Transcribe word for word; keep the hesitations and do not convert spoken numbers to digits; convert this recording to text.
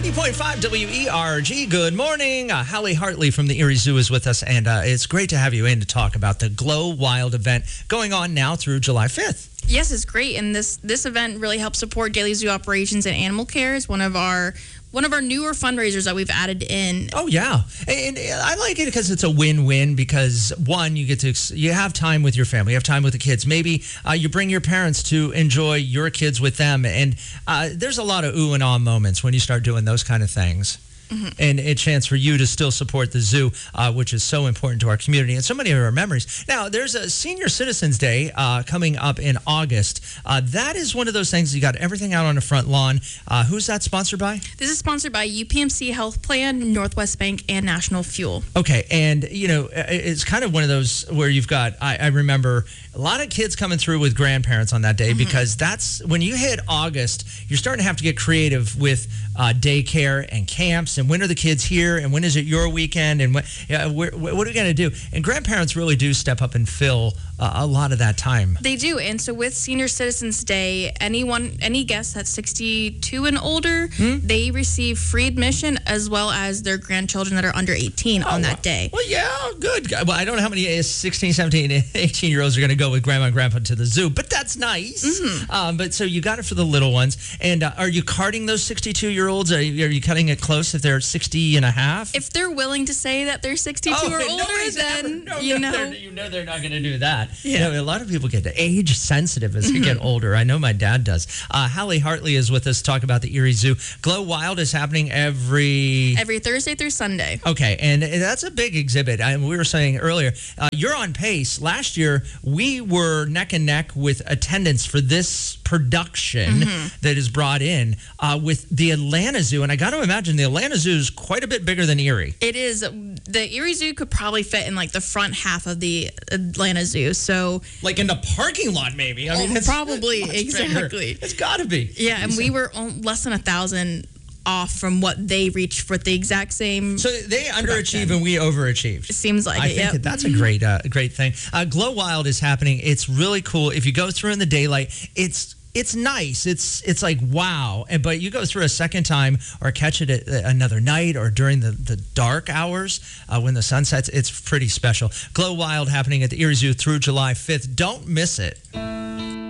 ninety point five W E R G. Good morning. Uh, Hallie Hartley from the Erie Zoo is with us, and uh, it's great to have you in to talk about the Glow Wild event going on now through July fifth. Yes, it's great, and this this event really helps support daily zoo operations and animal care. It's one of our one of our newer fundraisers that we've added in. Oh yeah, and, and I like it because it's a win-win. Because one, you get to you have time with your family, you have time with the kids. Maybe uh, you bring your parents to enjoy your kids with them, and uh, there's a lot of ooh and ah moments when you start doing those kind of things. Mm-hmm. And a chance for you to still support the zoo, uh, which is so important to our community and so many of our memories. Now, there's a Senior Citizens Day uh, coming up in August. Uh, that is one of those things, you got everything out on the front lawn. Uh, who's that sponsored by? This is sponsored by U P M C Health Plan, Northwest Bank, and National Fuel. Okay, and, you know, it's kind of one of those where you've got, I, I remember a lot of kids coming through with grandparents on that day, mm-hmm. because that's, when you hit August, you're starting to have to get creative with uh, daycare and camps. And when are the kids here? And when is it your weekend? And what, yeah, what are we going to do? And grandparents really do step up and fill uh, a lot of that time. They do. And so with Senior Citizens Day, anyone, any guest that's sixty-two and older, hmm? they receive free admission, as well as their grandchildren that are under eighteen oh, on that day. Well, yeah, good. Well, I don't know how many sixteen, seventeen, eighteen year olds are going to go with grandma and grandpa to the zoo, but that's nice. Mm-hmm. Um, but so you got it for the little ones. And uh, are you carting those sixty-two year olds? Are you, are you cutting it close if they're sixty and a half? If they're willing to say that they're sixty-two oh, or older, then ever, no, you no, know. You know they're not going to do that. Yeah. You know, a lot of people get age sensitive as they get older. I know my dad does. Uh, Hallie Hartley is with us to talk about the Erie Zoo. Glow Wild is happening every... Every Thursday through Sunday. Okay, and that's a big exhibit. I, we were saying earlier, uh, you're on pace. Last year, we were neck and neck with attendance for this production mm-hmm. that is brought in uh, with the Atlanta Zoo. And I got to imagine the Atlanta Zoo is quite a bit bigger than Erie. It is. The Erie Zoo could probably fit in like the front half of the Atlanta Zoo. So, like in the parking lot, maybe. I mean, oh, it's probably exactly. Bigger. It's got to be. Yeah, and we were less than a thousand off from what they reached for the exact same. So they underachieved and we overachieved. It seems like I it. think Yep. that that's a great, uh, great thing. Uh, Glow Wild is happening. It's really cool. If you go through in the daylight, it's. It's nice. It's it's like, wow. And, but you go through a second time or catch it at another night or during the, the dark hours uh, when the sun sets, it's pretty special. Glow Wild happening at the Erie Zoo through July fifth. Don't miss it.